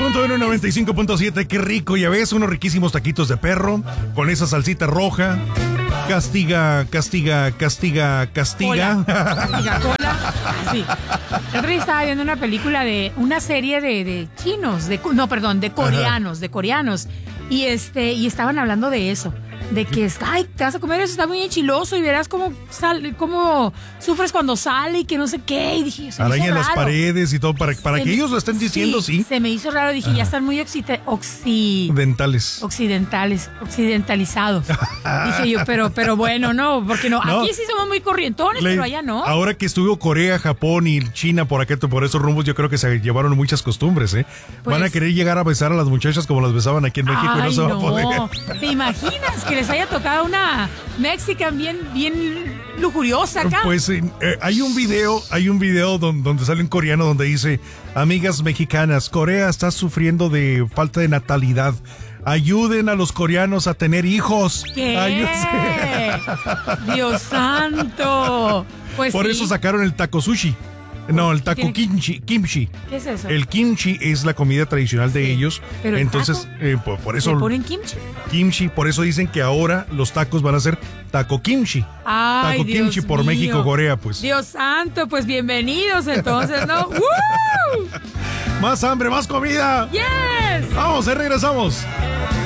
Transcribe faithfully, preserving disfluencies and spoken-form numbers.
punto uno, noventa y cinco punto siete, qué rico, ya ves, unos riquísimos taquitos de perro con esa salsita roja. Castiga, castiga, castiga, castiga. Cola. Castiga cola. Sí. El otro día estaba viendo una película de una serie de, de chinos, de no, perdón, de coreanos, Ajá. de coreanos. Y este, y estaban hablando de eso. De que, ay, te vas a comer eso, está muy enchiloso y verás cómo, sal, cómo sufres cuando sale y que no sé qué. Y dije, araña en las paredes y todo, para, para que me, ellos lo estén diciendo, sí. sí. Se me hizo raro, dije, Ajá. ya están muy occide, occidentales. Occidentales, occidentalizados. Dije yo, pero, pero bueno, no, porque no, no. Aquí sí somos muy corrientones, Le, pero allá no. Ahora que estuvo Corea, Japón y China por acá, por esos rumbos, yo creo que se llevaron muchas costumbres, ¿eh? Pues, van a querer llegar a besar a las muchachas como las besaban aquí en México ay, y no se va no. a poder. ¿Te imaginas que les haya tocado una mexican bien, bien lujuriosa acá? Pues eh, hay un video, hay un video donde, donde sale un coreano donde dice: amigas mexicanas, Corea está sufriendo de falta de natalidad. Ayuden a los coreanos a tener hijos. ¿Qué? Ayúdense. Dios santo. Pues Por sí. eso sacaron el taco sushi. No, el taco kimchi, kimchi. ¿Qué es eso? El kimchi es la comida tradicional de sí. ellos. ¿Pero entonces, eh, por, por eso. ¿Le ponen kimchi? Kimchi, por eso dicen que ahora los tacos van a ser taco kimchi. Ay, taco Dios kimchi por mío. México, Corea, pues. Dios santo, pues bienvenidos entonces, ¿no? ¡Woo! Más hambre, más comida. Yes. Vamos, ahí regresamos.